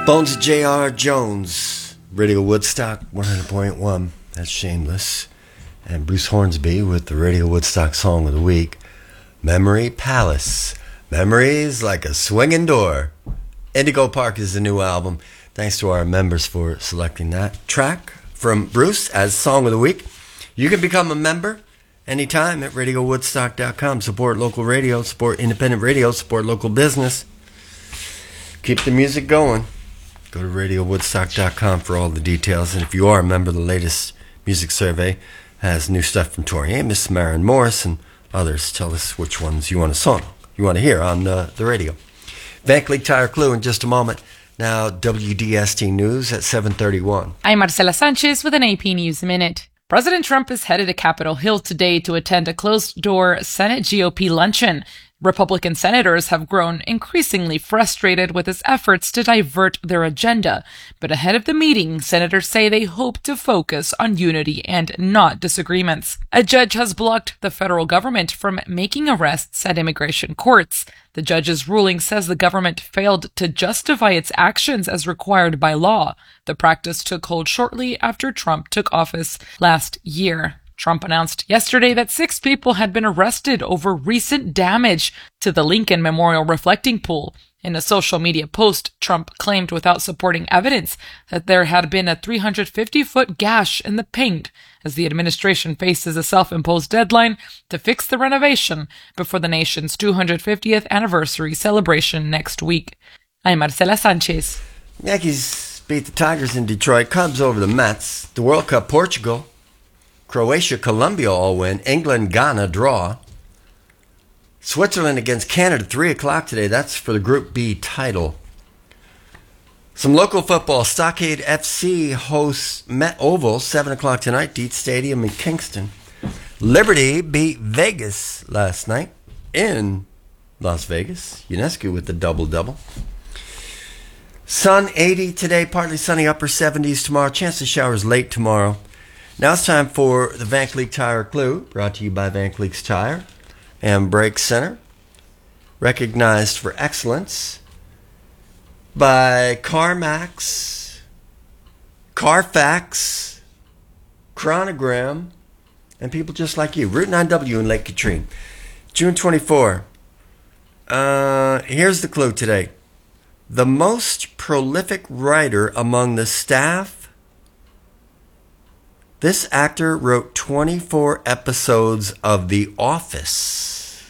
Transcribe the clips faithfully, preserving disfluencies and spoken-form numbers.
Bones J R. Jones, Radio Woodstock one hundred point one. That's Shameless. And Bruce Hornsby with the Radio Woodstock Song of the Week, Memory Palace. Memories like a swinging door. Indigo Park is the new album. Thanks to our members for selecting that track from Bruce as Song of the Week. You can become a member anytime at radio woodstock dot com. Support local radio, support independent radio, support local business. Keep the music going. Go to radio woodstock dot com for all the details. And if you are a member, the latest music survey has new stuff from Tori Amos, Maren Morris, and others. Tell us which ones you want to song, you want to hear on the, the radio. Van Cleek Tire Clue in just a moment. Now W D S T News at seven thirty-one. I'm Marcela Sanchez with an A P News Minute. President Trump is headed to Capitol Hill today to attend a closed-door Senate G O P luncheon. Republican senators have grown increasingly frustrated with his efforts to divert their agenda. But ahead of the meeting, senators say they hope to focus on unity and not disagreements. A judge has blocked the federal government from making arrests at immigration courts. The judge's ruling says the government failed to justify its actions as required by law. The practice took hold shortly after Trump took office last year. Trump announced yesterday that six people had been arrested over recent damage to the Lincoln Memorial reflecting pool. In a social media post, Trump claimed without supporting evidence that there had been a three hundred fifty foot gash in the paint as the administration faces a self-imposed deadline to fix the renovation before the nation's two hundred fiftieth anniversary celebration next week. I'm Marcela Sanchez. Yankees beat the Tigers in Detroit. Cubs over the Mets. The World Cup, Portugal. Croatia, Colombia all win. England, Ghana draw. Switzerland against Canada, three o'clock today. That's for the Group B title. Some local football. Stockade F C hosts Met Oval, seven o'clock tonight. Dietz Stadium in Kingston. Liberty beat Vegas last night in Las Vegas. UNESCO with the double-double. Sun, eighty today. Partly sunny, upper seventies tomorrow. Chance of showers late tomorrow. Now it's time for the Van Cleek Tire Clue, brought to you by Van Cleek's Tire and Brake Center, recognized for excellence by CarMax, Carfax, Chronogram, and people just like you. Route nine W in Lake Katrine. June twenty-fourth. Uh, here's the clue today. The most prolific writer among the staff. This actor wrote twenty-four episodes of The Office.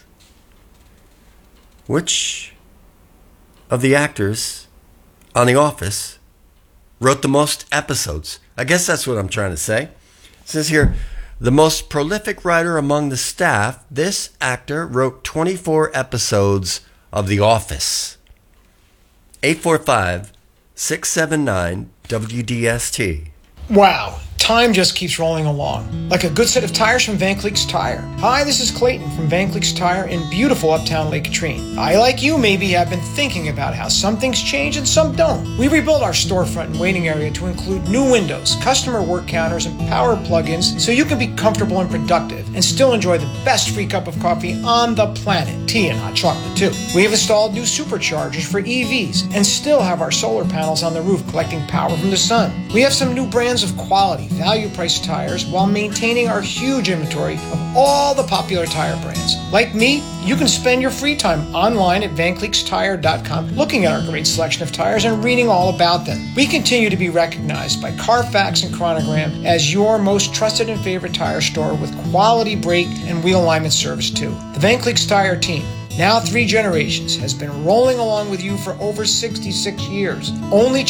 Which of the actors on The Office wrote the most episodes? I guess that's what I'm trying to say. It says here, the most prolific writer among the staff, this actor wrote twenty-four episodes of The Office. eight four five, six seven nine, W D S T. Wow. Time just keeps rolling along, like a good set of tires from Van Cleek's Tire. Hi, this is Clayton from Van Cleek's Tire in beautiful uptown Lake Katrine. I, like you, maybe have been thinking about how some things change and some don't. We rebuilt our storefront and waiting area to include new windows, customer work counters, and power plug-ins so you can be comfortable and productive and still enjoy the best free cup of coffee on the planet. Tea and hot chocolate, too. We have installed new superchargers for E Vs and still have our solar panels on the roof collecting power from the sun. We have some new brands of quality, value-priced tires while maintaining our huge inventory of all the popular tire brands. Like me, you can spend your free time online at van cleeks tire dot com looking at our great selection of tires and reading all about them. We continue to be recognized by Carfax and Chronogram as your most trusted and favorite tire store with quality brake and wheel alignment service too. The Van Cleek's Tire team, now three generations, has been rolling along with you for over sixty-six years. Only